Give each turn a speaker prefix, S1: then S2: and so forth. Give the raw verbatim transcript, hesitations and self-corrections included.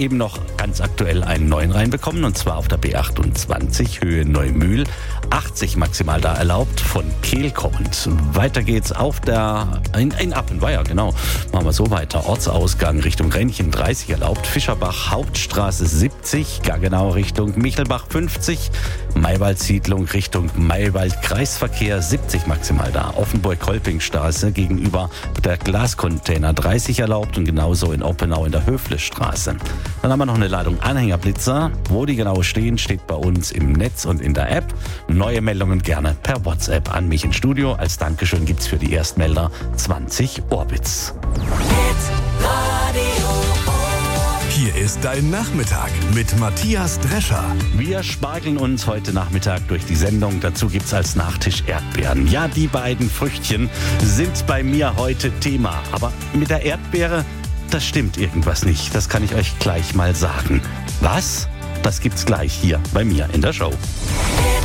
S1: eben noch ganz aktuell einen neuen reinbekommen, und zwar auf der B achtundzwanzig, Höhe Neumühl. achtzig maximal da erlaubt, von Kehl kommend. Weiter geht's auf der, in, in Appenweier, genau. Machen wir so weiter. Ortsausgang Richtung Rennchen dreißig erlaubt, Fischerbach Hauptstraße siebzig, gar genau Richtung Michelbach fünfzig, Maywald-Siedlung Richtung Maywald-Kreisverkehr siebzig maximal da. Offenburg-Kolpingstraße gegenüber der Glascontainer dreißig erlaubt und genauso in Oppenau in der Höflestraße. Dann haben wir noch eine Ladung Anhängerblitzer. Wo die genau stehen, steht bei uns im Netz und in der App. Neue Meldungen gerne per WhatsApp an mich ins Studio. Als Dankeschön gibt's für die Erstmelder zwanzig Orbits.
S2: Hier ist dein Nachmittag mit Matthias Drescher.
S1: Wir spargeln uns heute Nachmittag durch die Sendung. Dazu gibt's als Nachtisch Erdbeeren. Ja, die beiden Früchtchen sind bei mir heute Thema. Aber mit der Erdbeere, das stimmt irgendwas nicht. Das kann ich euch gleich mal sagen. Was? Das gibt's gleich hier bei mir in der Show.